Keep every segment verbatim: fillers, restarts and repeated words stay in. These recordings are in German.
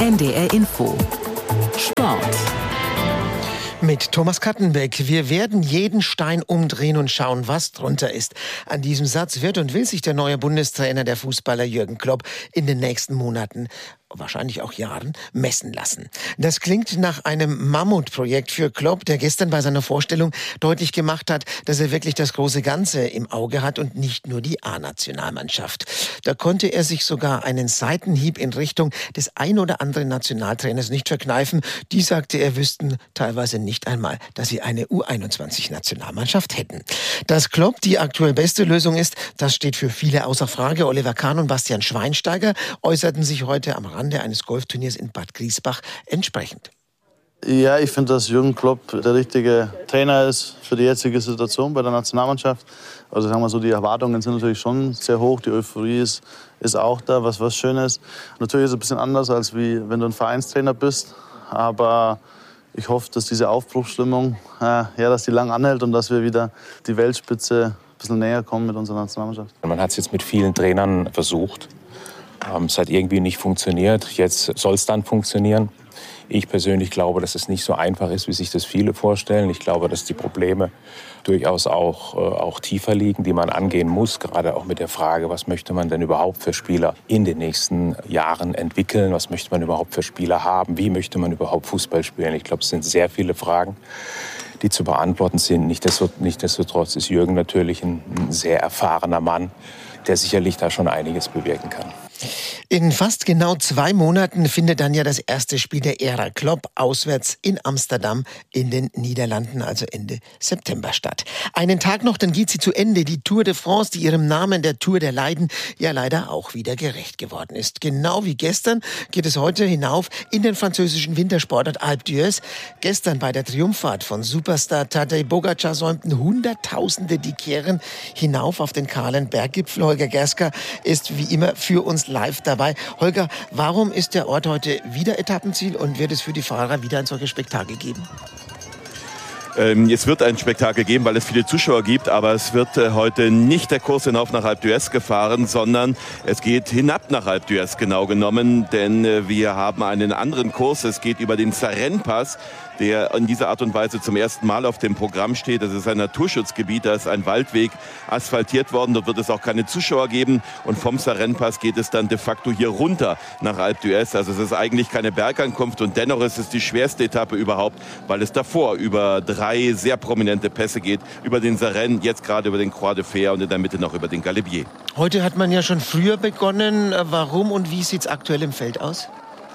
N D R Info Sport mit Thomas Kattenbeck. Wir werden jeden Stein umdrehen und schauen, was drunter ist. An diesem Satz wird und will sich der neue Bundestrainer der Fußballer Jürgen Klopp in den nächsten Monaten, wahrscheinlich auch Jahren, messen lassen. Das klingt nach einem Mammutprojekt für Klopp, der gestern bei seiner Vorstellung deutlich gemacht hat, dass er wirklich das große Ganze im Auge hat und nicht nur die A-Nationalmannschaft. Da konnte er sich sogar einen Seitenhieb in Richtung des ein oder anderen Nationaltrainers nicht verkneifen. Die, sagte er, wüssten teilweise nicht einmal, dass sie eine U einundzwanzig-Nationalmannschaft hätten. Dass Klopp die aktuell beste Lösung ist, das steht für viele außer Frage. Oliver Kahn und Bastian Schweinsteiger äußerten sich heute am Rande eines Golfturniers in Bad Griesbach entsprechend. Ja, ich finde, dass Jürgen Klopp der richtige Trainer ist für die jetzige Situation bei der Nationalmannschaft. Also sagen wir so, die Erwartungen sind natürlich schon sehr hoch, die Euphorie ist, ist auch da, was, was schön ist. Natürlich ist es ein bisschen anders, als wie wenn du ein Vereinstrainer bist, aber ich hoffe, dass diese Aufbruchsstimmung, äh, ja, dass die lang anhält und dass wir wieder die Weltspitze ein bisschen näher kommen mit unserer Nationalmannschaft. Man hat es jetzt mit vielen Trainern versucht. Es hat irgendwie nicht funktioniert. Jetzt soll es dann funktionieren. Ich persönlich glaube, dass es nicht so einfach ist, wie sich das viele vorstellen. Ich glaube, dass die Probleme durchaus auch, äh, auch tiefer liegen, die man angehen muss. Gerade auch mit der Frage, was möchte man denn überhaupt für Spieler in den nächsten Jahren entwickeln? Was möchte man überhaupt für Spieler haben? Wie möchte man überhaupt Fußball spielen? Ich glaube, es sind sehr viele Fragen, die zu beantworten sind. Nichtsdestotrotz ist Jürgen natürlich ein, ein sehr erfahrener Mann, der sicherlich da schon einiges bewirken kann. In fast genau zwei Monaten findet dann ja das erste Spiel der Ära Klopp auswärts in Amsterdam in den Niederlanden, also Ende September statt. Einen Tag noch, dann geht sie zu Ende, die Tour de France, die ihrem Namen der Tour der Leiden ja leider auch wieder gerecht geworden ist. Genau wie gestern geht es heute hinauf in den französischen Wintersportort Alpe d'Huez. Gestern bei der Triumphfahrt von Superstar Tadej Pogačar säumten Hunderttausende die Kehren hinauf auf den kahlen Berggipfel. Holger Gerska ist wie immer für uns live dabei. Holger, warum ist der Ort heute wieder Etappenziel und wird es für die Fahrer wieder ein solches Spektakel geben? Ähm, es wird ein Spektakel geben, weil es viele Zuschauer gibt, aber es wird äh, heute nicht der Kurs hinauf nach Alpe d'Huez gefahren, sondern es geht hinab nach Alpe d'Huez genau genommen, denn äh, wir haben einen anderen Kurs. Es geht über den Sarenne-Pass, der in dieser Art und Weise zum ersten Mal auf dem Programm steht. Das ist ein Naturschutzgebiet, da ist ein Waldweg asphaltiert worden. Dort wird es auch keine Zuschauer geben. Und vom Sarenne-Pass geht es dann de facto hier runter nach Alpe d'Huez. Also es ist eigentlich keine Bergankunft und dennoch ist es die schwerste Etappe überhaupt, weil es davor über drei sehr prominente Pässe geht. Über den Sarenne, jetzt gerade über den Croix de Fer und in der Mitte noch über den Galibier. Heute hat man ja schon früher begonnen. Warum und wie sieht es aktuell im Feld aus?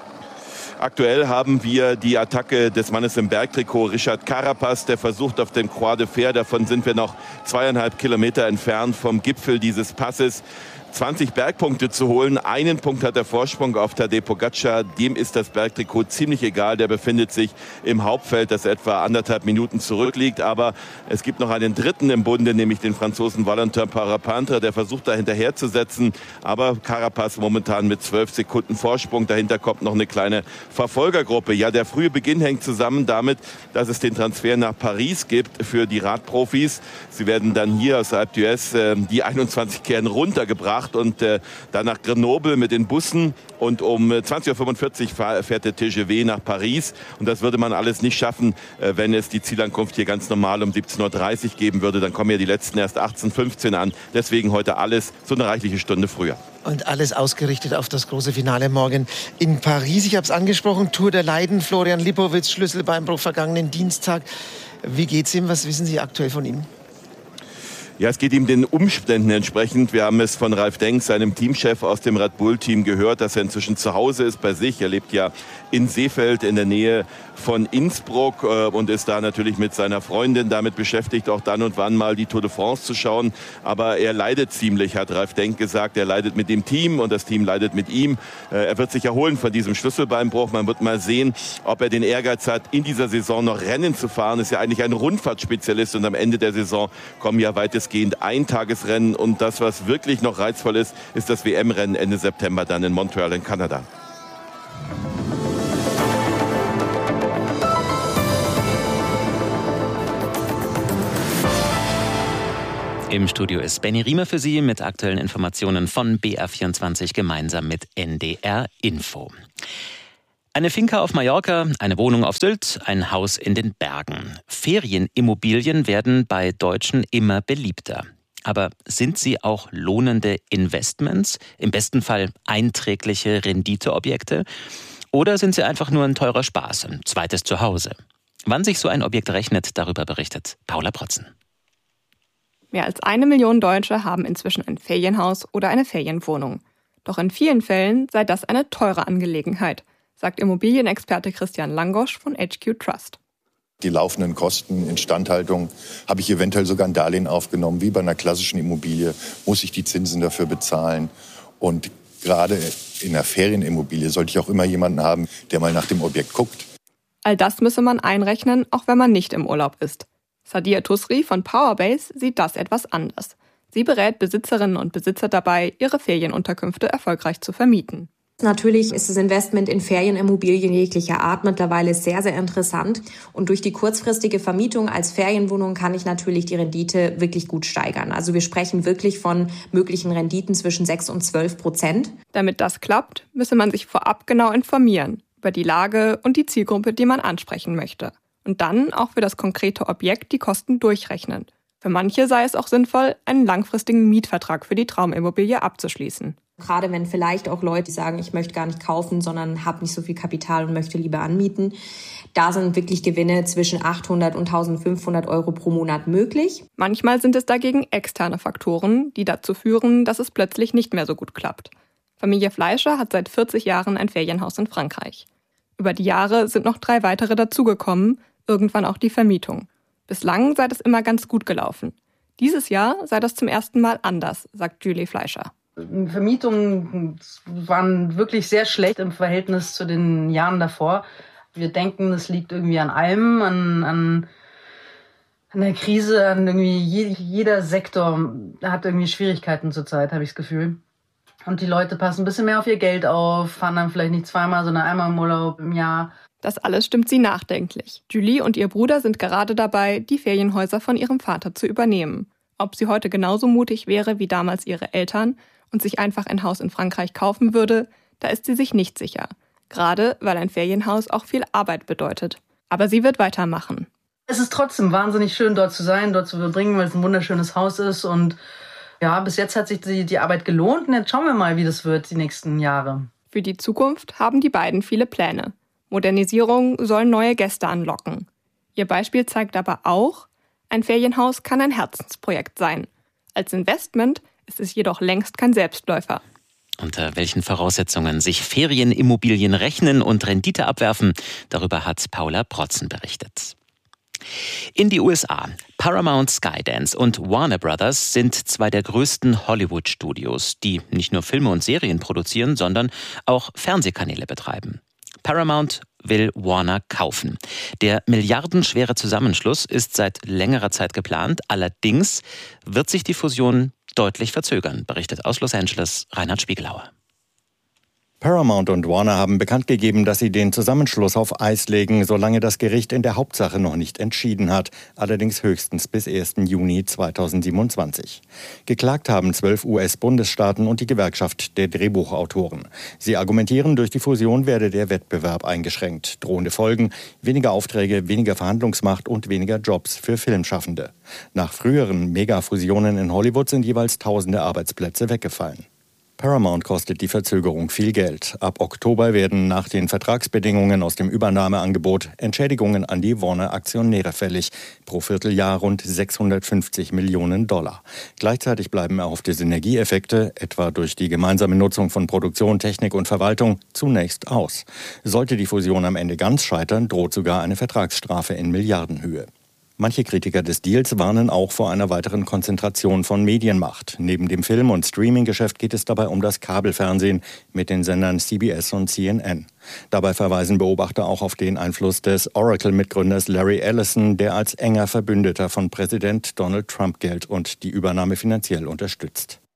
Aktuell haben wir die Attacke des Mannes im Bergtrikot, Richard Carapaz, der versucht auf dem Croix de Fer. Davon sind wir noch zweieinhalb Kilometer entfernt vom Gipfel dieses Passes, zwanzig Bergpunkte zu holen. Einen Punkt hat der Vorsprung auf Tadej Pogačar. Dem ist das Bergtrikot ziemlich egal. Der befindet sich im Hauptfeld, das etwa anderthalb Minuten zurückliegt. Aber es gibt noch einen dritten im Bunde, nämlich den Franzosen Valentin Parapintre. Der versucht da hinterherzusetzen. Aber Carapaz momentan mit zwölf Sekunden Vorsprung. Dahinter kommt noch eine kleine Verfolgergruppe. Ja, der frühe Beginn hängt zusammen damit, dass es den Transfer nach Paris gibt für die Radprofis. Sie werden dann hier aus Alpe d'Huez äh, die einundzwanzig Kehren runtergebracht und äh, dann nach Grenoble mit den Bussen. Und um zwanzig Uhr fünfundvierzig fährt der T G V nach Paris. Und das würde man alles nicht schaffen, äh, wenn es die Zielankunft hier ganz normal um siebzehn Uhr dreißig geben würde. Dann kommen ja die letzten erst achtzehn, fünfzehn an. Deswegen heute alles so eine reichliche Stunde früher. Und alles ausgerichtet auf das große Finale morgen in Paris. Ich habe es angesprochen, Tour der Leiden. Florian Lipowitz, Schlüsselbeinbruch vergangenen Dienstag. Wie geht's ihm? Was wissen Sie aktuell von ihm? Ja, es geht ihm den Umständen entsprechend. Wir haben es von Ralf Denk, seinem Teamchef aus dem Red Bull-Team, gehört, dass er inzwischen zu Hause ist bei sich. Er lebt ja in Seefeld in der Nähe von Innsbruck äh, und ist da natürlich mit seiner Freundin damit beschäftigt, auch dann und wann mal die Tour de France zu schauen. Aber er leidet ziemlich, hat Ralf Denk gesagt. Er leidet mit dem Team und das Team leidet mit ihm. Äh, er wird sich erholen von diesem Schlüsselbeinbruch. Man wird mal sehen, ob er den Ehrgeiz hat, in dieser Saison noch Rennen zu fahren. Ist ja eigentlich ein Rundfahrtspezialist und am Ende der Saison kommen ja weitestgehend Eintagesrennen. Und das, was wirklich noch reizvoll ist, ist das W M-Rennen Ende September dann in Montreal in Kanada. Im Studio ist Benny Riemer für Sie mit aktuellen Informationen von B R vierundzwanzig gemeinsam mit N D R Info. Eine Finca auf Mallorca, eine Wohnung auf Sylt, ein Haus in den Bergen. Ferienimmobilien werden bei Deutschen immer beliebter. Aber sind sie auch lohnende Investments? Im besten Fall einträgliche Renditeobjekte? Oder sind sie einfach nur ein teurer Spaß, ein zweites Zuhause? Wann sich so ein Objekt rechnet, darüber berichtet Paula Protzen. Mehr als eine Million Deutsche haben inzwischen ein Ferienhaus oder eine Ferienwohnung. Doch in vielen Fällen sei das eine teure Angelegenheit, sagt Immobilienexperte Christian Langosch von H Q Trust. Die laufenden Kosten, Instandhaltung, habe ich eventuell sogar ein Darlehen aufgenommen. Wie bei einer klassischen Immobilie muss ich die Zinsen dafür bezahlen. Und gerade in einer Ferienimmobilie sollte ich auch immer jemanden haben, der mal nach dem Objekt guckt. All das müsse man einrechnen, auch wenn man nicht im Urlaub ist. Sadia Tusri von Powerbase sieht das etwas anders. Sie berät Besitzerinnen und Besitzer dabei, ihre Ferienunterkünfte erfolgreich zu vermieten. Natürlich ist das Investment in Ferienimmobilien jeglicher Art mittlerweile sehr, sehr interessant. Und durch die kurzfristige Vermietung als Ferienwohnung kann ich natürlich die Rendite wirklich gut steigern. Also wir sprechen wirklich von möglichen Renditen zwischen sechs und zwölf Prozent. Damit das klappt, müsse man sich vorab genau informieren über die Lage und die Zielgruppe, die man ansprechen möchte. Und dann auch für das konkrete Objekt die Kosten durchrechnen. Für manche sei es auch sinnvoll, einen langfristigen Mietvertrag für die Traumimmobilie abzuschließen. Gerade wenn vielleicht auch Leute sagen, ich möchte gar nicht kaufen, sondern habe nicht so viel Kapital und möchte lieber anmieten. Da sind wirklich Gewinne zwischen achthundert und eintausendfünfhundert Euro pro Monat möglich. Manchmal sind es dagegen externe Faktoren, die dazu führen, dass es plötzlich nicht mehr so gut klappt. Familie Fleischer hat seit vierzig Jahren ein Ferienhaus in Frankreich. Über die Jahre sind noch drei weitere dazugekommen, irgendwann auch die Vermietung. Bislang sei das immer ganz gut gelaufen. Dieses Jahr sei das zum ersten Mal anders, sagt Julie Fleischer. Vermietungen waren wirklich sehr schlecht im Verhältnis zu den Jahren davor. Wir denken, es liegt irgendwie an allem, an, an, an der Krise, an irgendwie je, jeder Sektor hat irgendwie Schwierigkeiten zurzeit, habe ich das Gefühl. Und die Leute passen ein bisschen mehr auf ihr Geld auf, fahren dann vielleicht nicht zweimal, sondern einmal im Urlaub im Jahr. Das alles stimmt sie nachdenklich. Julie und ihr Bruder sind gerade dabei, die Ferienhäuser von ihrem Vater zu übernehmen. Ob sie heute genauso mutig wäre wie damals ihre Eltern und sich einfach ein Haus in Frankreich kaufen würde, da ist sie sich nicht sicher. Gerade weil ein Ferienhaus auch viel Arbeit bedeutet. Aber sie wird weitermachen. Es ist trotzdem wahnsinnig schön, dort zu sein, dort zu verbringen, weil es ein wunderschönes Haus ist. Und ja, bis jetzt hat sich die, die Arbeit gelohnt. Und jetzt schauen wir mal, wie das wird die nächsten Jahre. Für die Zukunft haben die beiden viele Pläne. Modernisierung soll neue Gäste anlocken. Ihr Beispiel zeigt aber auch, ein Ferienhaus kann ein Herzensprojekt sein. Als Investment ist es jedoch längst kein Selbstläufer. Unter welchen Voraussetzungen sich Ferienimmobilien rechnen und Rendite abwerfen, darüber hat Paula Protzen berichtet. In die U S A. Paramount, Skydance und Warner Brothers sind zwei der größten Hollywood-Studios, die nicht nur Filme und Serien produzieren, sondern auch Fernsehkanäle betreiben. Paramount will Warner kaufen. Der milliardenschwere Zusammenschluss ist seit längerer Zeit geplant. Allerdings wird sich die Fusion deutlich verzögern, berichtet aus Los Angeles Reinhard Spiegelauer. Paramount und Warner haben bekannt gegeben, dass sie den Zusammenschluss auf Eis legen, solange das Gericht in der Hauptsache noch nicht entschieden hat, allerdings höchstens bis ersten Juni zweitausendsiebenundzwanzig. Geklagt haben zwölf U S-Bundesstaaten und die Gewerkschaft der Drehbuchautoren. Sie argumentieren, durch die Fusion werde der Wettbewerb eingeschränkt. Drohende Folgen: weniger Aufträge, weniger Verhandlungsmacht und weniger Jobs für Filmschaffende. Nach früheren Megafusionen in Hollywood sind jeweils tausende Arbeitsplätze weggefallen. Paramount kostet die Verzögerung viel Geld. Ab Oktober werden nach den Vertragsbedingungen aus dem Übernahmeangebot Entschädigungen an die Warner-Aktionäre fällig. Pro Vierteljahr rund sechshundertfünfzig Millionen Dollar. Gleichzeitig bleiben erhoffte Synergieeffekte, etwa durch die gemeinsame Nutzung von Produktion, Technik und Verwaltung, zunächst aus. Sollte die Fusion am Ende ganz scheitern, droht sogar eine Vertragsstrafe in Milliardenhöhe. Manche Kritiker des Deals warnen auch vor einer weiteren Konzentration von Medienmacht. Neben dem Film- und Streaming-Geschäft geht es dabei um das Kabelfernsehen mit den Sendern C B S und C N N. Dabei verweisen Beobachter auch auf den Einfluss des Oracle-Mitgründers Larry Ellison, der als enger Verbündeter von Präsident Donald Trump gilt und die Übernahme finanziell unterstützt.